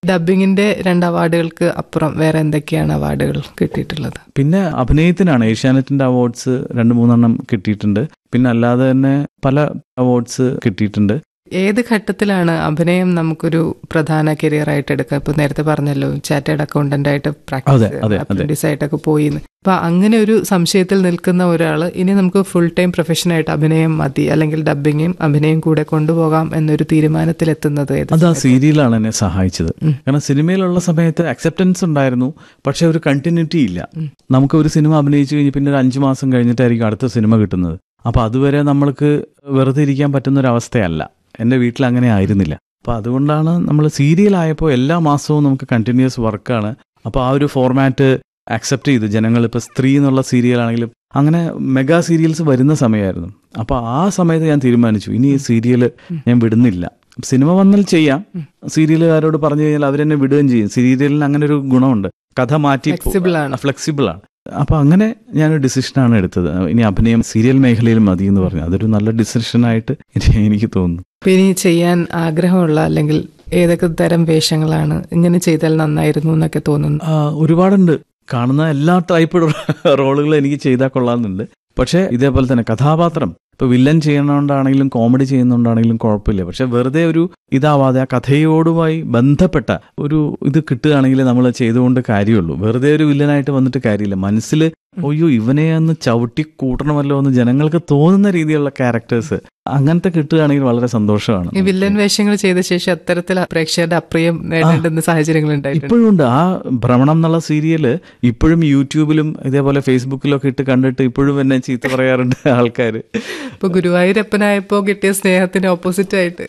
ഡബിങ്ങിന്റെ 2 അവാർഡുകൾക്ക് അപ്പുറം വേറെ എന്തൊക്കെയാണ് അവാർഡുകൾ കിട്ടിയിട്ടുള്ളത്? പിന്നെ അഭിനയത്തിനാണ് ഏഷ്യാനെറ്റിന്റെ അവാർഡ്സ് 2-3 കിട്ടിയിട്ടുണ്ട്. പിന്നെ അല്ലാതെ തന്നെ പല അവാർഡ്സ് കിട്ടിയിട്ടുണ്ട്. ഏത് ഘട്ടത്തിലാണ് അഭിനയം നമുക്കൊരു പ്രധാന കരിയർ ആയിട്ട് എടുക്കുക? ഇപ്പൊ നേരത്തെ പറഞ്ഞല്ലോ, ചാർട്ടേഡ് അക്കൗണ്ടന്റ് ആയിട്ട് പ്രാക്ടീസ് ആയിട്ടൊക്കെ പോയി. അപ്പൊ അങ്ങനെ ഒരു സംശയത്തിൽ നിൽക്കുന്ന ഒരാള് ഇനി നമുക്ക് ഫുൾ ടൈം പ്രൊഫഷനായിട്ട് അഭിനയം മതി, അല്ലെങ്കിൽ ഡബിങ്ങും അഭിനയം കൂടെ കൊണ്ടുപോകാം എന്നൊരു തീരുമാനത്തിൽ എത്തുന്നത് അത് ആ സീരിയലാണ് എന്നെ സഹായിച്ചത്. കാരണം സിനിമയിലുള്ള സമയത്ത് അക്സെപ്റ്റൻസ് ഉണ്ടായിരുന്നു, പക്ഷെ ഒരു കണ്ടിന്യൂറ്റി ഇല്ല. നമുക്ക് ഒരു സിനിമ അഭിനയിച്ചു കഴിഞ്ഞ് പിന്നെ ഒരു 5 മാസം കഴിഞ്ഞിട്ടായിരിക്കും അടുത്ത സിനിമ കിട്ടുന്നത്. അപ്പൊ അതുവരെ നമ്മൾക്ക് വെറുതെ ഇരിക്കാൻ പറ്റുന്നൊരവസ്ഥയല്ല. എൻ്റെ വീട്ടിൽ അങ്ങനെ ആയിരുന്നില്ല. അപ്പോൾ അതുകൊണ്ടാണ് നമ്മൾ സീരിയലായപ്പോൾ എല്ലാ മാസവും നമുക്ക് കണ്ടിന്യൂസ് വർക്കാണ്. അപ്പോൾ ആ ഒരു ഫോർമാറ്റ് അക്സെപ്റ്റ് ചെയ്ത് ജനങ്ങൾ, ഇപ്പോൾ സ്ത്രീ എന്നുള്ള സീരിയലാണെങ്കിലും അങ്ങനെ മെഗാ സീരിയൽസ് വരുന്ന സമയമായിരുന്നു. അപ്പോൾ ആ സമയത്ത് ഞാൻ തീരുമാനിച്ചു, ഇനി ഈ സീരിയൽ ഞാൻ വിടുന്നില്ല. സിനിമ വന്നാൽ ചെയ്യാം, സീരിയലുകാരോട് പറഞ്ഞു കഴിഞ്ഞാൽ അവരെന്നെ വിടുകയും ചെയ്യും. സീരിയലിന് അങ്ങനെ ഒരു ഗുണമുണ്ട്, കഥ മാറ്റി ഫ്ലെക്സിബിൾ ആണ്. അപ്പൊ അങ്ങനെ ഞാനൊരു ഡിസിഷനാണ് എടുത്തത്, ഇനി അഭിനയം സീരിയൽ മേഖലയിൽ മതി എന്ന് പറഞ്ഞു. അതൊരു നല്ല ഡിസിഷനായിട്ട് എനിക്ക് തോന്നുന്നു. ഇനി ചെയ്യാൻ ആഗ്രഹമുള്ള അല്ലെങ്കിൽ ഏതൊക്കെ തരം വേഷങ്ങളാണ് ഇങ്ങനെ ചെയ്താൽ നന്നായിരുന്നു എന്നൊക്കെ തോന്നുന്നു? ഒരുപാടുണ്ട്. കാണുന്ന എല്ലാ ടൈപ്പ് റോളുകളും എനിക്ക് ചെയ്താൽ കൊള്ളാമെന്നുണ്ട്. പക്ഷെ ഇതേപോലെ തന്നെ കഥാപാത്രം ഇപ്പൊ വില്ലൻ ചെയ്യുന്നതുകൊണ്ടാണെങ്കിലും കോമഡി ചെയ്യുന്നതുകൊണ്ടാണെങ്കിലും കുഴപ്പമില്ല. പക്ഷെ വെറുതെ ഒരു ഇതാവാതെ ആ കഥയോടുമായി ബന്ധപ്പെട്ട ഒരു ഇത് കിട്ടുകയാണെങ്കിൽ നമ്മൾ ചെയ്തുകൊണ്ട് കാര്യമുള്ളൂ. വെറുതെ ഒരു വില്ലനായിട്ട് വന്നിട്ട് കാര്യമില്ല. മനസ്സിൽ ഒയ്യോ ഇവനെ ഒന്ന് ചവിട്ടി കൂട്ടണമല്ലോ എന്ന് ജനങ്ങൾക്ക് തോന്നുന്ന രീതിയിലുള്ള ക്യാരക്ടേഴ്സ് അങ്ങനത്തെ കിട്ടുകയാണെങ്കിൽ വളരെ സന്തോഷമാണ്. ഈ വില്ലൻ വേഷങ്ങൾ ചെയ്ത ശേഷം അത്തരത്തിൽ പ്രേക്ഷകരുടെ അപ്രിയം നേടേണ്ടുന്ന സാഹചര്യങ്ങളുണ്ടായി. ഇപ്പോഴും ഉണ്ട്. ആ ഭ്രമണം എന്നുള്ള സീരിയല് ഇപ്പോഴും യൂട്യൂബിലും ഇതേപോലെ ഫേസ്ബുക്കിലൊക്കെ ഇട്ട് കണ്ടിട്ട് ഇപ്പോഴും എന്നെ ചീത്ത പറയാറുണ്ട് ആൾക്കാർ. ഇപ്പൊ ഗുരുവായൂരപ്പനായപ്പോ കിട്ടിയ സ്നേഹത്തിന് ഓപ്പോസിറ്റ് ആയിട്ട്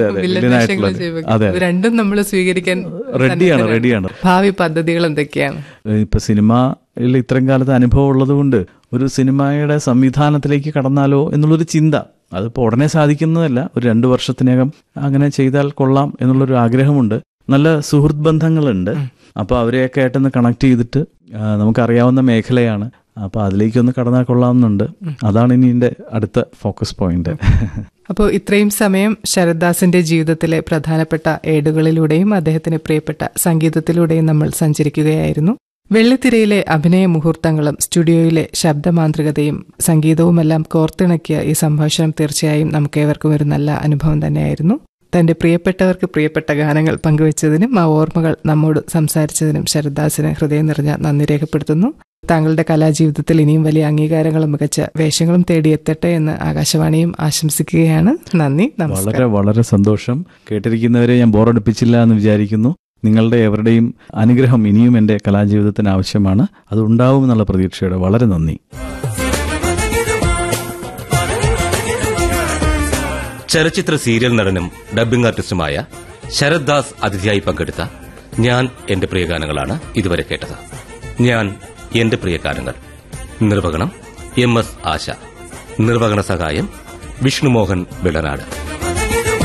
രണ്ടും നമ്മൾ സ്വീകരിക്കാൻ റെഡിയാണ്. ഭാവി പദ്ധതികൾ എന്തൊക്കെയാണ്? ഇപ്പൊ സിനിമയിൽ ഇത്രയും കാലത്ത് അനുഭവം ഉള്ളത് കൊണ്ട് ഒരു സിനിമയുടെ സംവിധാനത്തിലേക്ക് കടന്നാലോ എന്നുള്ളൊരു ചിന്ത, അതിപ്പോൾ ഉടനെ സാധിക്കുന്നതല്ല, ഒരു 2 വർഷത്തിനകം അങ്ങനെ ചെയ്താൽ കൊള്ളാം എന്നുള്ളൊരു ആഗ്രഹമുണ്ട്. നല്ല സുഹൃത്ത് ബന്ധങ്ങളുണ്ട്. അപ്പോൾ അവരെയൊക്കെ ആയിട്ടൊന്ന് കണക്ട് ചെയ്തിട്ട് നമുക്കറിയാവുന്ന മേഖലയാണ്, അപ്പോൾ അതിലേക്കൊന്ന് കടന്നാൽ കൊള്ളാമെന്നുണ്ട്. അതാണ് ഇനി എൻ്റെ അടുത്ത ഫോക്കസ് പോയിന്റ്. അപ്പോൾ ഇത്രയും സമയം ശരത്ദാസിന്റെ ജീവിതത്തിലെ പ്രധാനപ്പെട്ട ഏടുകളിലൂടെയും അദ്ദേഹത്തിന് പ്രിയപ്പെട്ട സംഗീതത്തിലൂടെയും നമ്മൾ സഞ്ചരിക്കുകയായിരുന്നു. വെള്ളിത്തിരയിലെ അഭിനയ മുഹൂർത്തങ്ങളും സ്റ്റുഡിയോയിലെ ശബ്ദമാന്ത്രികതയും സംഗീതവുമെല്ലാം കോർത്തിണക്കിയ ഈ സംഭാഷണം തീർച്ചയായും നമുക്കേവർക്കും ഒരു നല്ല അനുഭവം തന്നെയായിരുന്നു. തന്റെ പ്രിയപ്പെട്ടവർക്ക് പ്രിയപ്പെട്ട ഗാനങ്ങൾ പങ്കുവച്ചതിനും ആ ഓർമ്മകൾ നമ്മോട് സംസാരിച്ചതിനും ശരത്ദാസിന് ഹൃദയം നിറഞ്ഞ നന്ദി രേഖപ്പെടുത്തുന്നു. താങ്കളുടെ കലാജീവിതത്തിൽ ഇനിയും വലിയ അംഗീകാരങ്ങളും മികച്ച വേഷങ്ങളും തേടിയെത്തട്ടെ എന്ന് ആകാശവാണിയും ആശംസിക്കുകയാണ്. നന്ദി, നമസ്കാരം. വളരെ വളരെ സന്തോഷം. കേട്ടിരിക്കുന്നവരെ ഞാൻ ബോറടിപ്പിച്ചില്ല എന്ന് വിചാരിക്കുന്നു. നിങ്ങളുടെ എവരുടെയും അനുഗ്രഹം ഇനിയും എൻ്റെ കലാജീവിതത്തിന് ആവശ്യമാണ്. അത് ഉണ്ടാവുമെന്നുള്ള പ്രതീക്ഷയോടെ വളരെ നന്ദി. ചലച്ചിത്ര സീരിയൽ നടനും ഡബ്ബിംഗ് ആർട്ടിസ്റ്റുമായ ശരത്ദാസ് അതിഥിയായി പങ്കെടുത്ത ഞാൻ എന്റെ പ്രിയഗാനങ്ങളാണ് ഇതുവരെ കേട്ടത്. ഞാൻ എന്റെ പ്രിയഗാനങ്ങൾ. നിർവഹണം MS ആശ. നിർവഹണ സഹായം വിഷ്ണുമോഹൻ വെള്ളനാട്.